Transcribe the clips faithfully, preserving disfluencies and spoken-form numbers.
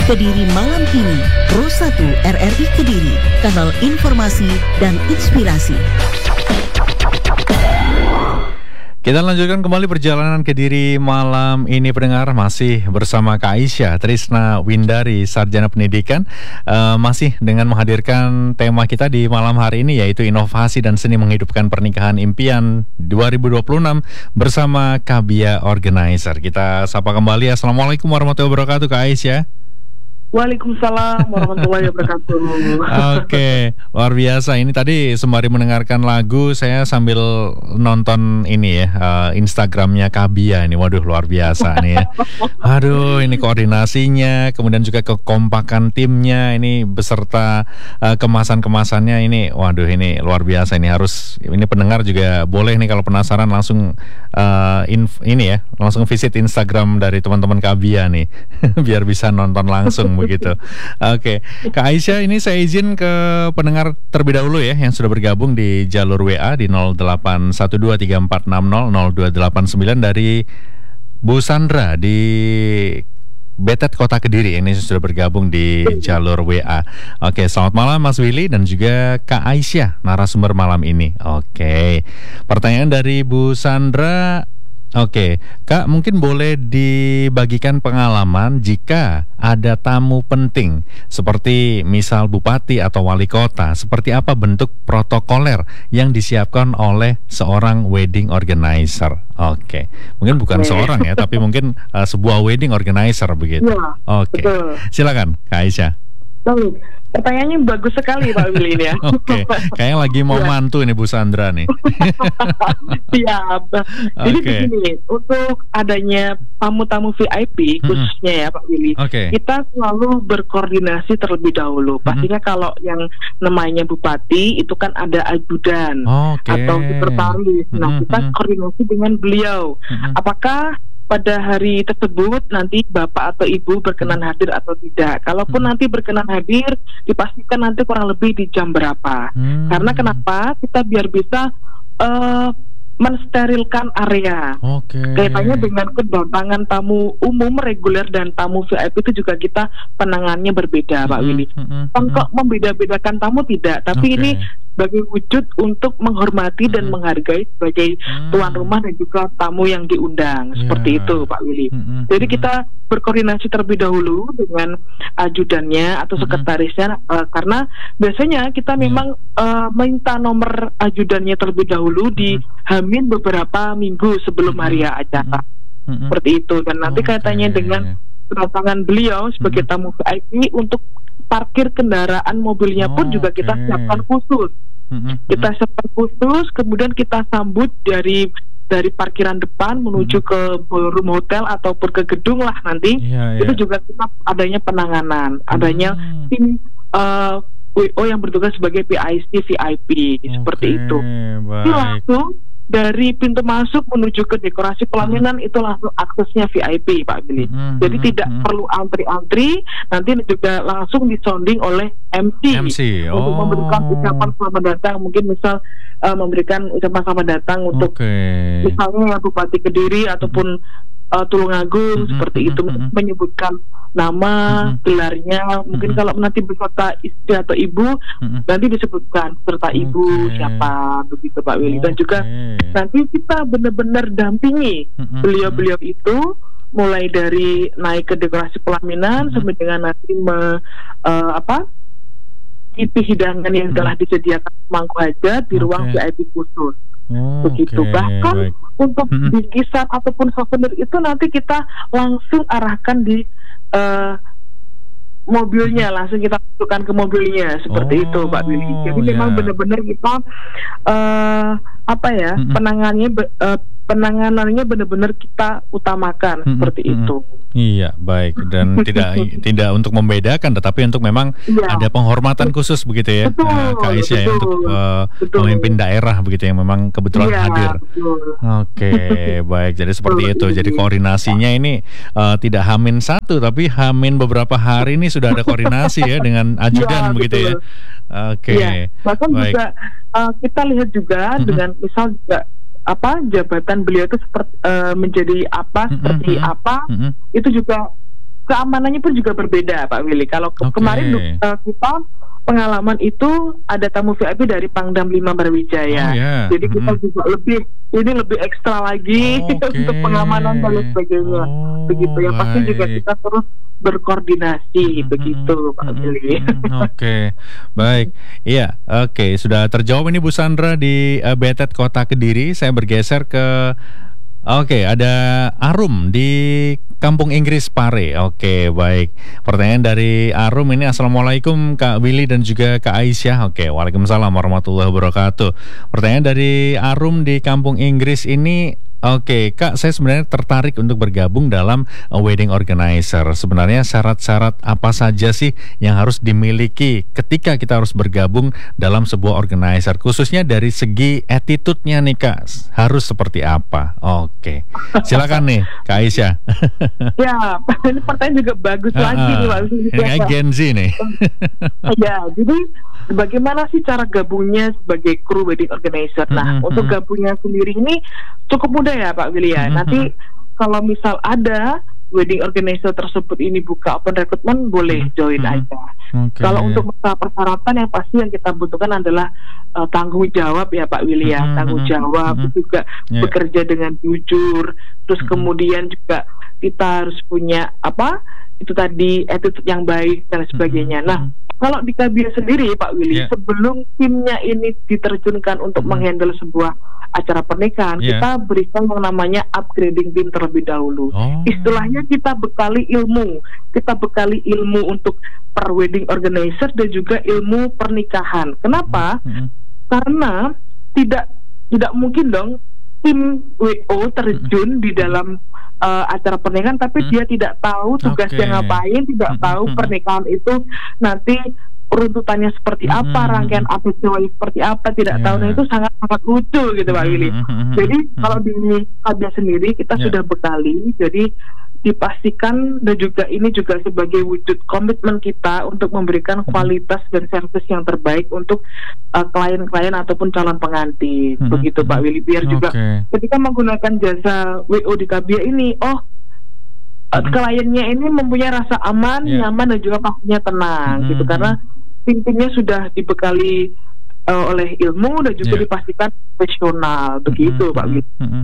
Kediri malam ini, Pro satu R R I Kediri, kanal informasi dan inspirasi. Kita lanjutkan kembali perjalanan Kediri malam ini, pendengar, masih bersama Kak Aisyah Trisna Windari, Sarjana Pendidikan, uh, masih dengan menghadirkan tema kita di malam hari ini, yaitu inovasi dan seni menghidupkan pernikahan impian dua ribu dua puluh enam bersama Kabia Organizer. Kita sapa kembali. Assalamualaikum warahmatullahi wabarakatuh, Kak Aisyah. Waalaikumsalam warahmatullahi wabarakatuh. Oke, luar biasa. Ini tadi sembari mendengarkan lagu, saya sambil nonton ini ya, uh, Instagramnya Kabia ini. Waduh, luar biasa nih ya. Aduh, ini koordinasinya, kemudian juga kekompakan timnya ini beserta uh, kemasan-kemasannya ini. Waduh, ini luar biasa. Ini harus, ini pendengar juga boleh nih kalau penasaran langsung uh, inf, ini ya, langsung visit Instagram dari teman-teman Kabia nih, biar bisa nonton langsung. Begitu. Oke, Kak Aisyah, ini saya izin ke pendengar terlebih dahulu ya, yang sudah bergabung di jalur W A di nol delapan satu dua tiga empat enam nol nol dua delapan sembilan dari Bu Sandra di Betet Kota Kediri. Ini sudah bergabung di jalur W A. Oke, selamat malam Mas Willy dan juga Kak Aisyah, narasumber malam ini. Oke, pertanyaan dari Bu Sandra. Oke, Kak, mungkin boleh dibagikan pengalaman jika ada tamu penting seperti misal bupati atau wali kota, seperti apa bentuk protokoler yang disiapkan oleh seorang wedding organizer? Oke, mungkin bukan Oke. seorang ya, tapi mungkin uh, sebuah wedding organizer begitu. Ya, Oke, betul. Silakan Kak Aisyah. Baik. Pertanyaannya bagus sekali Pak Willy ini ya. Oke, kayaknya lagi mau ya. mantu ini Bu Sandra nih. Siap. Jadi okay. begini, untuk adanya tamu-tamu V I P khususnya ya Pak Willy, okay. kita selalu berkoordinasi terlebih dahulu. Pastinya mm-hmm. kalau yang namanya bupati itu kan ada ajudan okay. atau sekretaris. Nah, mm-hmm. kita koordinasi dengan beliau. Mm-hmm. Apakah pada hari tersebut nanti bapak atau ibu berkenan hadir atau tidak? Kalaupun hmm. nanti berkenan hadir, dipastikan nanti kurang lebih di jam berapa. Hmm. Karena kenapa? Kita biar bisa uh, mensterilkan area. Oke. Okay. Kaitannya dengan kedatangan tamu umum reguler dan tamu V I P itu juga kita penangannya berbeda, hmm. Pak Willy. Hmm. Hmm. Kok membeda-bedakan tamu tidak, tapi okay. ini sebagai wujud untuk menghormati hmm. dan menghargai sebagai hmm. tuan rumah dan juga tamu yang diundang, yeah. seperti itu Pak Willy. Hmm. Jadi kita berkoordinasi terlebih dahulu dengan ajudannya atau sekretarisnya, hmm. uh, karena biasanya kita memang uh, minta nomor ajudannya terlebih dahulu hmm. di Hamin beberapa minggu sebelum hari acara, hmm. seperti itu. Dan nanti okay. kaitannya dengan kedatangan beliau sebagai hmm. tamu V I P, untuk parkir kendaraan mobilnya pun oh, juga kita okay. siapkan khusus. Mm-hmm. Kita siapkan khusus, kemudian kita sambut dari dari parkiran depan menuju mm-hmm. ke ballroom hotel ataupun ke gedung lah nanti. Yeah, yeah. Itu juga kita adanya penanganan, adanya mm-hmm. tim uh, W O yang bertugas sebagai P I C V I P, okay, seperti itu. Itu langsung dari pintu masuk menuju ke dekorasi pelaminan, hmm. itu langsung aksesnya V I P Pak Billy. Hmm. Jadi hmm. tidak hmm. perlu antri-antri, nanti juga langsung disounding oleh M C, M C. Oh. untuk memberikan ucapan selamat datang. Mungkin misal uh, memberikan ucapan selamat datang untuk okay. misalnya Bupati Kediri ataupun uh, Tulungagung, hmm. seperti itu, hmm. menyebutkan nama, hmm. gelarnya. Mungkin hmm. kalau nanti beserta istri atau ibu, hmm. nanti disebutkan serta okay. ibu siapa, begitu Pak Willy. Dan okay. juga nanti kita benar-benar dampingi hmm. beliau-beliau itu, mulai dari naik ke dekorasi pelaminan hmm. sampai dengan nanti me, uh, apa isi hidangan yang telah disediakan mangku hajat di okay. ruang V I P khusus. Oh, begitu. Okay. Bahkan baik. Untuk mm-hmm. bingkisan ataupun souvenir itu nanti kita langsung arahkan di uh, mobilnya, langsung kita masukkan ke mobilnya, seperti oh, itu Pak Billy. Jadi yeah. memang benar-benar kita uh, apa ya mm-hmm. penanganannya uh, penanganannya benar-benar kita utamakan, mm-hmm. seperti mm-hmm. itu. Iya, baik. Dan tidak tidak untuk membedakan, tetapi untuk memang ya. ada penghormatan khusus begitu ya, betul, uh, Kak Aisyah ya, untuk uh, pemimpin daerah begitu yang memang kebetulan ya, hadir. Oke, okay, baik. Jadi seperti betul, itu. Jadi koordinasinya ini uh, tidak hamin satu, tapi hamin beberapa hari ini sudah ada koordinasi ya dengan ajudan ya, begitu betul. ya. Oke. Okay. Ya. Bahkan baik. juga uh, kita lihat juga mm-hmm. dengan misal juga apa jabatan beliau itu seperti uh, menjadi apa seperti mm-hmm. apa mm-hmm. itu juga keamanannya pun juga berbeda Pak Willy. Kalau ke- Oke. kemarin uh, kita pengalaman itu ada tamu V I P dari Pangdam lima Brawijaya. Oh, yeah. Jadi kita Mm-mm. juga lebih ini lebih ekstra lagi Oke. untuk pengamanan dan lain sebagainya. Oh, Begitu ya pasti juga baik. kita terus berkoordinasi begitu Pak Mm-mm, Willy. mm-mm, Oke, baik. Iya, oke. Sudah terjawab ini Bu Sandra di uh, B T E T Kota Kediri. Saya bergeser ke Oke, ada Arum di Kampung Inggris Pare. Oke, baik. Pertanyaan dari Arum ini, Assalamualaikum Kak Willy dan juga Kak Aisyah. Oke, Waalaikumsalam warahmatullahi wabarakatuh. Pertanyaan dari Arum di Kampung Inggris ini, oke Kak, saya sebenarnya tertarik untuk bergabung dalam uh, wedding organizer. Sebenarnya syarat-syarat apa saja sih yang harus dimiliki ketika kita harus bergabung dalam sebuah organizer? Khususnya dari segi attitude-nya nih Kak, harus seperti apa? Oke, silakan nih Kak Aisyah. Ya, ini pertanyaan juga bagus lagi nih Pak Willy. Ini kayak Gen Z nih. Ya, jadi bagaimana sih cara gabungnya sebagai kru wedding organizer? Nah, Mm-hmm. untuk gabungnya sendiri ini cukup mudah ya Pak Willy ya. Mm-hmm. Nanti kalau misal ada wedding organizer tersebut ini buka open recruitment, boleh join Mm-hmm. aja. Oke. Kalau untuk masalah persyaratan yang pasti yang kita butuhkan adalah uh, tanggung jawab ya Pak Willy ya. Mm-hmm. Tanggung jawab Mm-hmm. juga Yeah. bekerja dengan jujur. Terus Mm-hmm. kemudian juga kita harus punya apa? Itu tadi attitude yang baik dan sebagainya. Nah, kalau di Kabia sendiri Pak Willy, Yeah. sebelum timnya ini diterjunkan untuk Mm-hmm. menghandle sebuah acara pernikahan, Yeah. kita berikan yang namanya upgrading tim terlebih dahulu. Oh. Istilahnya kita bekali ilmu, kita bekali ilmu untuk per wedding organizer dan juga ilmu pernikahan. Kenapa? Mm-hmm. Karena tidak tidak mungkin dong tim W O terjun di dalam uh, acara pernikahan tapi Hmm. dia tidak tahu tugasnya Oke. ngapain, tidak Hmm, tahu hmm, hmm. pernikahan itu nanti runtutannya seperti Hmm, apa, hmm, rangkaian A B C Y seperti apa, tidak Yeah. tahu. Nah, itu sangat sangat lucu gitu Pak Hmm, Willy. hmm, hmm, Jadi hmm. kalau di Kabia sendiri kita Yeah. sudah bekali, jadi dipastikan dan juga ini juga sebagai wujud komitmen kita untuk memberikan kualitas dan servis yang terbaik untuk uh, klien-klien ataupun calon pengantin. Hmm, Begitu hmm. Pak Willy, biar juga Oke. ketika menggunakan jasa W O di Kabia ini, oh uh, Hmm. kliennya ini mempunyai rasa aman, Yeah. nyaman dan juga pastinya tenang Hmm, gitu, hmm. karena tim-timnya sudah dibekali uh, oleh ilmu dan juga Yeah. dipastikan profesional. Begitu Mm-mm, Pak Willy. mm-mm.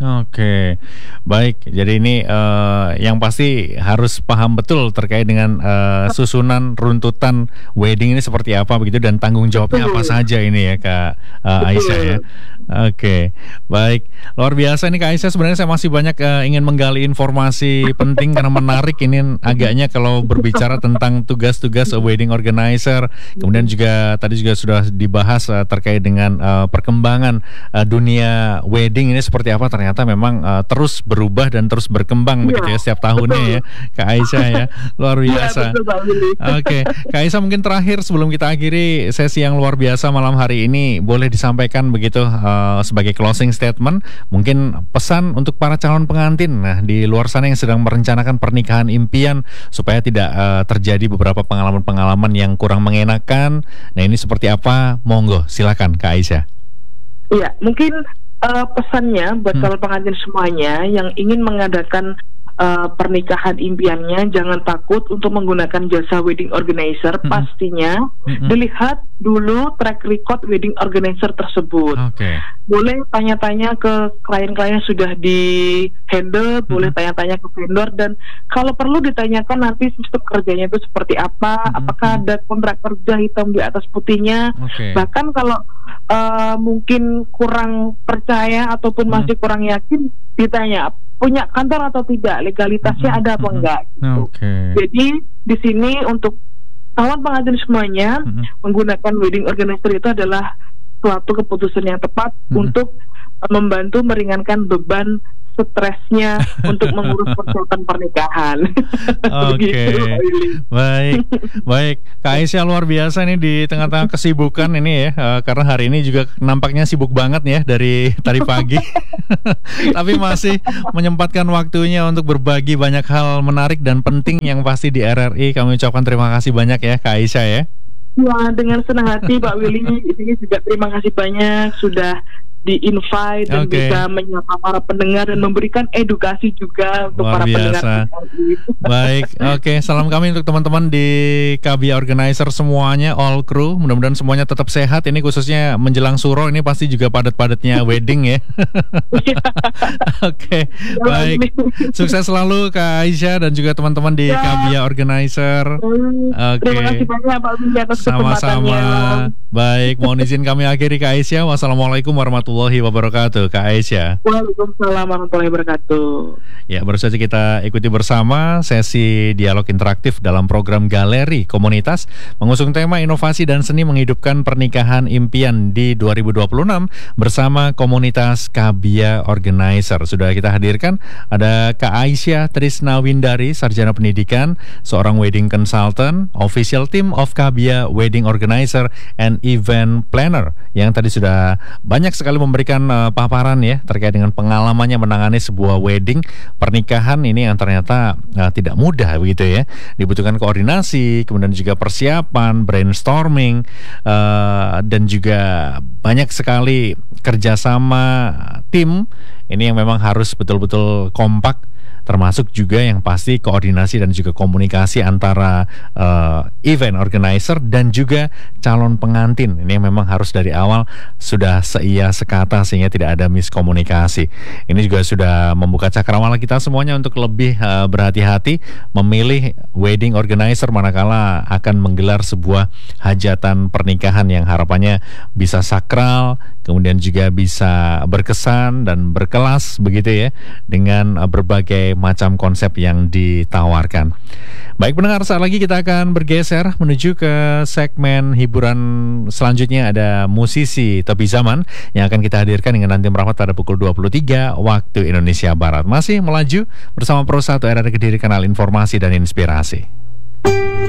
Oke, baik. Jadi ini eh, yang pasti harus paham betul terkait dengan eh, susunan runtutan wedding ini seperti apa begitu dan tanggung jawabnya apa Betul. saja ini ya Kak eh, Aisyah ya. Oke, baik. Luar biasa nih Kak Aisyah. Sebenarnya saya masih banyak eh, ingin menggali informasi penting karena menarik ini agaknya kalau berbicara tentang tugas-tugas wedding organizer. Kemudian juga tadi juga sudah dibahas eh, terkait dengan eh, perkembangan eh, dunia wedding ini seperti apa. Ternyata memang uh, terus berubah dan terus berkembang Iya, begitu ya setiap tahunnya betul. ya Kak Aisyah ya. Luar Iya, biasa. betul, Pak Willy. Oke, Kak Aisyah mungkin terakhir sebelum kita akhiri sesi yang luar biasa malam hari ini, boleh disampaikan begitu uh, sebagai closing statement, mungkin pesan untuk para calon pengantin nah di luar sana yang sedang merencanakan pernikahan impian supaya tidak uh, terjadi beberapa pengalaman-pengalaman yang kurang mengenakan. Nah ini seperti apa? Monggo, silakan Kak Aisyah. Iya, mungkin uh, pesannya buat Hmm. calon pengantin semuanya yang ingin mengadakan uh, pernikahan impiannya, jangan takut untuk menggunakan jasa wedding organizer. Hmm. Pastinya Mm-mm. dilihat dulu track record wedding organizer tersebut. Oke. Boleh tanya-tanya ke klien-klien yang sudah di handle, boleh tanya-tanya ke vendor, dan kalau perlu ditanyakan nanti sistem kerjanya itu seperti apa, Mm-mm. apakah ada kontrak kerja hitam di atas putihnya. Oke. Bahkan kalau uh, mungkin kurang percaya ataupun Hmm. masih kurang yakin, ditanya punya kantor atau tidak, legalitasnya Mm-mm. ada apa Mm-mm. enggak gitu. Oke. Jadi di sini untuk calon pengantin semuanya, Mm-mm. menggunakan wedding organizer itu adalah suatu keputusan yang tepat Mm-mm. untuk uh, membantu meringankan beban stresnya untuk mengurus persiapan pernikahan. Oke, Begitu, Pak Willy. baik, baik. Kak Aisyah luar biasa nih di tengah-tengah kesibukan ini ya, eh, karena hari ini juga nampaknya sibuk banget nih ya dari tadi pagi. Tapi masih menyempatkan waktunya untuk berbagi banyak hal menarik dan penting yang pasti di R R I. Kami ucapkan terima kasih banyak ya Kak Aisyah ya. Ya, dengan senang hati Pak Willy. Ini juga terima kasih banyak sudah di-invite dan okay. bisa menyapa para pendengar dan memberikan edukasi juga untuk Luar para biasa. pendengar. Baik, oke. Okay. Salam kami untuk teman-teman di K B I Organizer semuanya, all crew. Mudah-mudahan semuanya tetap sehat. Ini khususnya menjelang suro, ini pasti juga padat-padatnya wedding ya. Oke, okay. Baik. Sukses selalu Kak Aisyah dan juga teman-teman di ya. K B I Organizer. Oke. Okay. Terima kasih banyak Pak Windy atas kesempatannya. Sama-sama. Baik, mohon izin kami akhiri Kak Aisyah. Wassalamualaikum warahmatullahi wabarakatuh, Kak Aisyah. Waalaikumsalam warahmatullahi wabarakatuh. Ya, baru saja kita ikuti bersama sesi dialog interaktif dalam program Galeri Komunitas mengusung tema inovasi dan seni menghidupkan pernikahan impian di dua ribu dua puluh enam bersama komunitas K B I Organizer. Sudah kita hadirkan ada Kak Aisyah Trisnawindari, sarjana pendidikan, seorang wedding consultant, official team of K B I Wedding Organizer and Event Planner, yang tadi sudah banyak sekali memberikan uh, paparan ya terkait dengan pengalamannya menangani sebuah wedding pernikahan ini yang ternyata uh, tidak mudah begitu ya. Dibutuhkan koordinasi, kemudian juga persiapan, brainstorming, uh, dan juga banyak sekali kerjasama tim ini yang memang harus betul-betul kompak. Termasuk juga yang pasti koordinasi dan juga komunikasi antara uh, event organizer dan juga calon pengantin. Ini yang memang harus dari awal sudah seia sekata sehingga tidak ada miskomunikasi. Ini juga sudah membuka cakrawala kita semuanya untuk lebih uh, berhati-hati memilih wedding organizer manakala akan menggelar sebuah hajatan pernikahan yang harapannya bisa sakral, kemudian juga bisa berkesan dan berkelas begitu ya, dengan uh, berbagai macam konsep yang ditawarkan. Baik pendengar, saat lagi kita akan bergeser menuju ke segmen hiburan selanjutnya. Ada musisi tepi zaman yang akan kita hadirkan dengan nanti merapat pada pukul dua puluh tiga waktu Indonesia Barat. Masih melaju bersama Pro satu R R I Kediri, kanal informasi dan inspirasi.